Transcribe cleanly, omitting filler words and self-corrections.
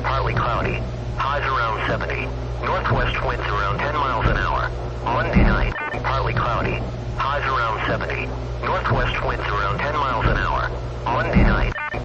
partly cloudy. Highs around 70. Northwest winds around 10 miles an hour. Monday night, partly cloudy. Highs around 70. Northwest winds around 10 miles an hour. Monday night.